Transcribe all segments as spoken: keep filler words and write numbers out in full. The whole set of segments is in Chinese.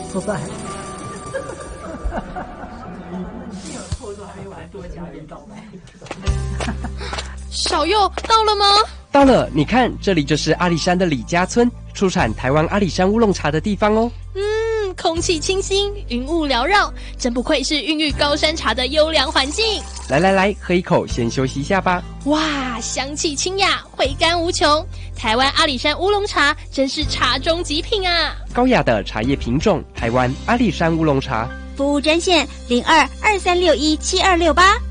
不拜。 小佑到了吗？ 到了，你看，这里就是阿里山的李家村，出产台湾阿里山乌龙茶的地方哦。 嗯，空气清新，云雾缭绕，真不愧是孕育高山茶的优良环境。 来来来，喝一口，先休息一下吧。 哇，香气清雅，回甘无穷。台湾阿里山乌龙茶真是茶中极品啊！ 高雅的茶叶品种，台湾阿里山乌龙茶。 服务专线零二二三六一七二六八。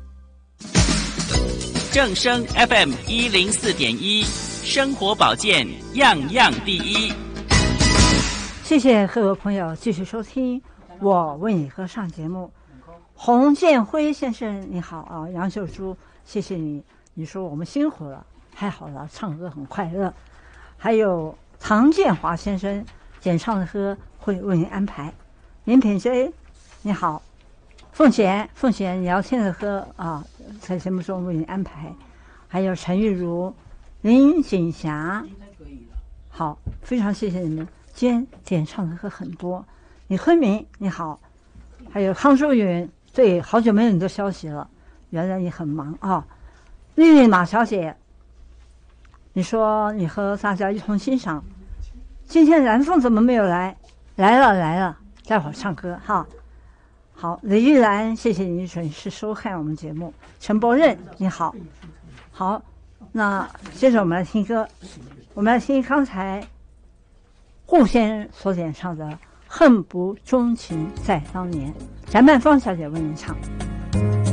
正声 F M 一零四点一，生活保健样样第一。 谢谢各位朋友继续收听我为你歌上节目。洪建辉先生你好啊，杨秀珠，谢谢你，你说我们辛苦了，太好了，唱歌很快乐。还有唐建华先生，演唱的歌会为您安排。林品 J 你好，凤贤凤贤你要听的歌啊，在节目中为您安排。还有陈玉茹、林锦霞，好，非常谢谢你们，今天点唱的歌很多。李坤明你好，还有康淑云，对，好久没有你的消息了，原来你很忙啊。丽丽马小姐，你说你和大家一同欣赏，今天蓝凤怎么没有来？来了来了，待会儿唱歌哈。好，李玉兰，谢谢你准时收看我们节目。陈柏任你好，好，那接着我们来听歌，我们来听刚才顾先生所演唱的《恨不钟情在当年》，翟曼芳小姐为您唱。